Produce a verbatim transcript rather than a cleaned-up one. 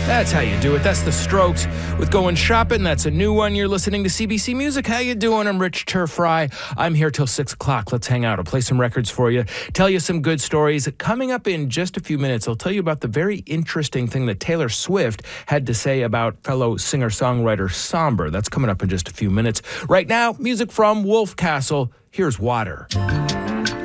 That's how you do it. That's The Strokes with Going Shopping. That's a new one. You're listening to C B C Music. How you doing? I'm Rich Turfry. I'm here till six o'clock. Let's hang out. I'll play some records for you, tell you some good stories. Coming up in just a few minutes, I'll tell you about the very interesting thing that Taylor Swift had to say about fellow singer-songwriter Somber. That's coming up in just a few minutes. Right now, music from Wolf Castle. Here's Water.